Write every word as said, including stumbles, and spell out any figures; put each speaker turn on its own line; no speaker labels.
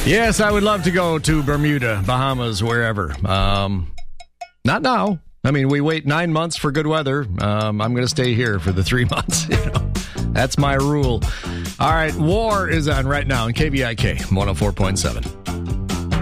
Yes, I would love to go to Bermuda, Bahamas, wherever. Um, not now. I mean, we wait nine months for good weather. Um, I'm going to stay here for the three months. You know, that's my rule. All right, War is on right now on K B I K one oh four point seven.